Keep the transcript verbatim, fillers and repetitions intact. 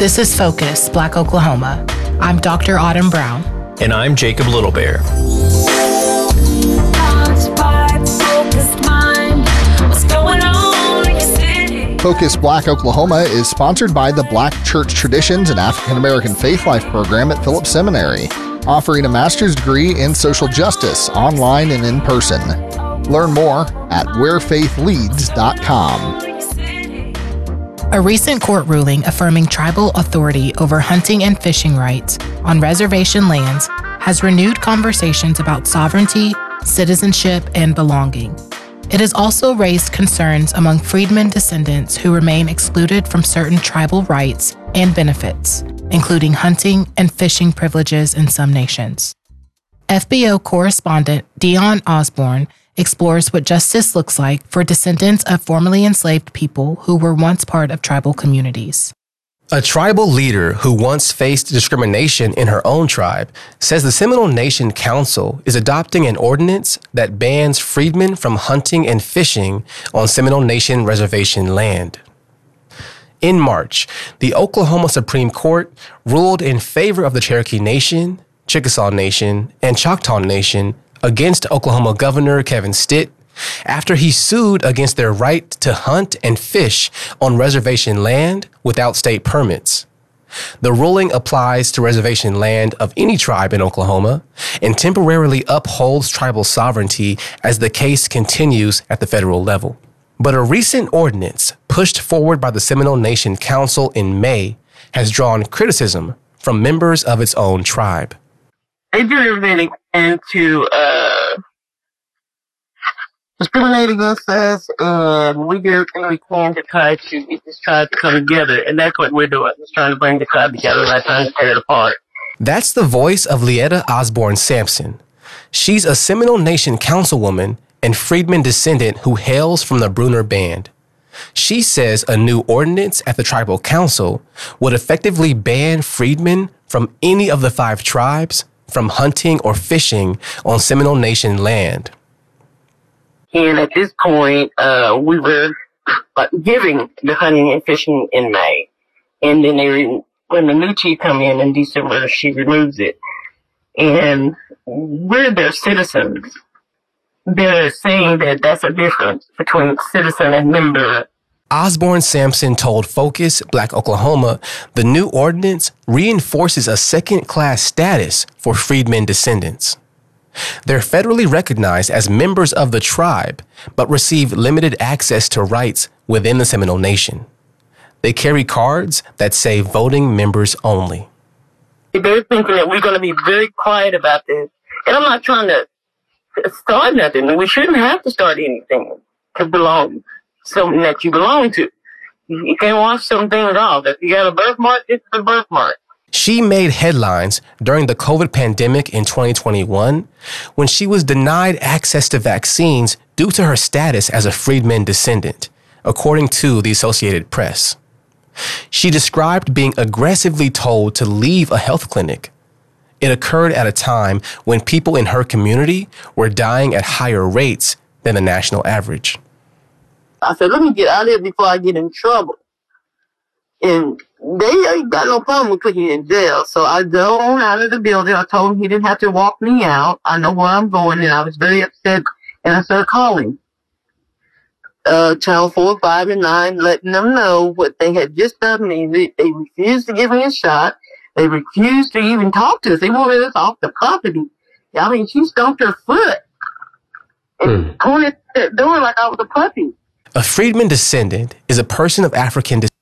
This is Focus, Black Oklahoma. I'm Doctor Autumn Brown. And I'm Jacob Littlebear. Focus Black Oklahoma is sponsored by the Black Church Traditions and African American Faith Life program at Phillips Seminary, offering a master's degree in social justice online and in person. Learn more at where faith leads dot com. A recent court ruling affirming tribal authority over hunting and fishing rights on reservation lands has renewed conversations about sovereignty, citizenship, and belonging. It has also raised concerns among freedmen descendants who remain excluded from certain tribal rights and benefits, including hunting and fishing privileges in some nations. F B O correspondent Dion Osborne explores what justice looks like for descendants of formerly enslaved people who were once part of tribal communities. A tribal leader who once faced discrimination in her own tribe says the Seminole Nation Council is adopting an ordinance that bans freedmen from hunting and fishing on Seminole Nation reservation land. In March, the Oklahoma Supreme Court ruled in favor of the Cherokee Nation, Chickasaw Nation, and Choctaw Nation against Oklahoma Governor Kevin Stitt after he sued against their right to hunt and fish on reservation land without state permits. The ruling applies to reservation land of any tribe in Oklahoma and temporarily upholds tribal sovereignty as the case continues at the federal level. But a recent ordinance pushed forward by the Seminole Nation Council in May has drawn criticism from members of its own tribe. They do everything and to uh, discriminate against us, and we do everything we can to try to get this tribe to come together, and that's what we're doing, just trying to bring the tribe together, not trying to tear it apart. That's the voice of Lietta Osborne Sampson. She's a Seminole Nation councilwoman and freedman descendant who hails from the Bruner Band. She says a new ordinance at the tribal council would effectively ban freedmen from any of the five tribes from hunting or fishing on Seminole Nation land. And at this point, uh, we were uh, giving the hunting and fishing in May. And then they re- when the new chief come in in December, she removes it. And we're their citizens. They're saying that that's a difference between citizen and member. Osborne Sampson told Focus Black Oklahoma the new ordinance reinforces a second-class status for freedmen descendants. They're federally recognized as members of the tribe, but receive limited access to rights within the Seminole Nation. They carry cards that say voting members only. They're thinking that we're going to be very quiet about this. And I'm not trying to start nothing. We shouldn't have to start anything to belong something that you belong to. You can't wash some things off. If you got a birthmark, it's a birthmark. She made headlines during the COVID pandemic in twenty twenty-one when she was denied access to vaccines due to her status as a freedman descendant, according to the Associated Press. She described being aggressively told to leave a health clinic. It occurred at a time when people in her community were dying at higher rates than the national average. I said, let me get out of here before I get in trouble. And they ain't got no problem with putting you in jail. So I go on out of the building. I told him he didn't have to walk me out. I know where I'm going, and I was very upset. And I started calling uh, Channel four, five, and nine, letting them know what they had just done to me. They, they refused to give me a shot. They refused to even talk to us. They wanted us off the property. I mean, she stomped her foot and pointed at the door like I was a puppy. A freedman descendant is a person of African descent